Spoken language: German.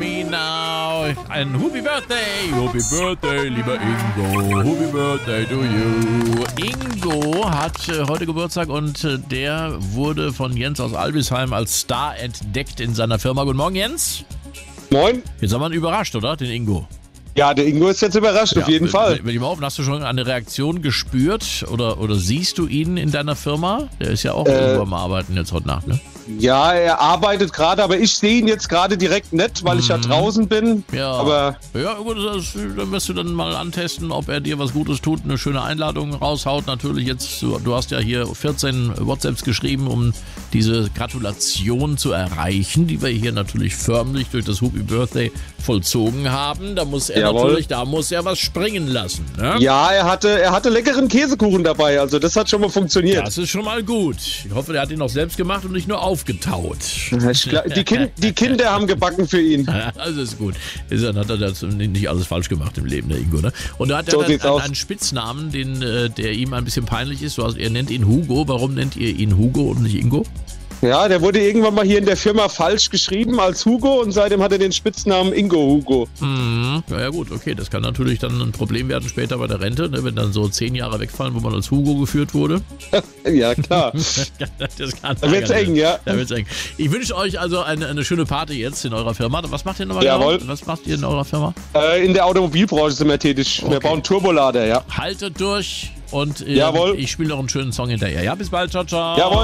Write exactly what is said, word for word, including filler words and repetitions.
Me Now. Ein Happy Birthday, Happy Birthday, lieber Ingo. Happy Birthday to you. Ingo hat äh, heute Geburtstag und äh, der wurde von Jens aus Albisheim als Star entdeckt in seiner Firma. Guten Morgen, Jens. Moin. Jetzt haben wir ihn überrascht, oder? Den Ingo. Ja, der Ingo ist jetzt überrascht, ja, auf jeden Fall. Will ich mal auf, hast du schon eine Reaktion gespürt oder, oder siehst du ihn in deiner Firma? Der ist ja auch äh, irgendwo am Arbeiten jetzt heute Nacht, ne? Ja, er arbeitet gerade, aber ich sehe ihn jetzt gerade direkt nicht, weil ich ja draußen bin. Ja, aber ja gut, das, dann wirst du dann mal antesten, ob er dir was Gutes tut, eine schöne Einladung raushaut. Natürlich jetzt, du, du hast ja hier vierzehn WhatsApps geschrieben, um diese Gratulation zu erreichen, die wir hier natürlich förmlich durch das Happy Birthday vollzogen haben. Da muss er Jawohl. natürlich, da muss er was springen lassen. Ne? Ja, er hatte, er hatte leckeren Käsekuchen dabei, also das hat schon mal funktioniert. Das ist schon mal gut. Ich hoffe, der hat ihn auch selbst gemacht und nicht nur aufgetaut. Die, kind, die Kinder haben gebacken für ihn. Also ist gut. Dann hat er das nicht alles falsch gemacht im Leben, der Ingo. Ne? Und da hat er So dann sieht's einen, aus. einen Spitznamen, den, der ihm ein bisschen peinlich ist. Du hast, er nennt ihn Hugo. Warum nennt ihr ihn Hugo und nicht Ingo? Ja, der wurde irgendwann mal hier in der Firma falsch geschrieben als Hugo und seitdem hat er den Spitznamen Ingo Hugo. Mhm. Ja, ja gut, okay. Das kann natürlich dann ein Problem werden später bei der Rente, ne? Wenn dann so zehn Jahre wegfallen, wo man als Hugo geführt wurde. Ja, klar. Das kann Da wird's eng, ja. Da wird's eng. Ich wünsche euch also eine, eine schöne Party jetzt in eurer Firma. Was macht ihr nochmal Jawohl. genau? Was macht ihr in eurer Firma? Äh, in der Automobilbranche sind wir tätig. Wir Okay. bauen Turbolader, ja. Haltet durch und äh, Jawohl. ich spiele noch einen schönen Song hinterher. Ja, bis bald. Ciao, ciao. Jawohl.